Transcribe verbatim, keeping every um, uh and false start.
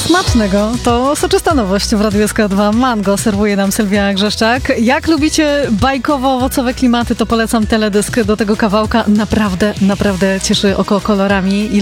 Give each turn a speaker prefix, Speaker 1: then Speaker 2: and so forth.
Speaker 1: smacznego. To soczysta nowość w Radiu S K dwa. Mango serwuje nam Sylwia Grzeszczak. Jak lubicie bajkowo-owocowe klimaty, to polecam teledysk do tego kawałka. Naprawdę, naprawdę cieszy oko kolorami.